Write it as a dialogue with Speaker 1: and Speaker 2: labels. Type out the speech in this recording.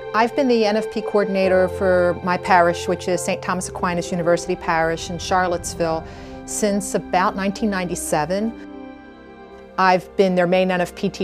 Speaker 1: I've been the NFP coordinator for my parish, which is St. Thomas Aquinas University Parish in Charlottesville, since about 1997. I've been their main NFP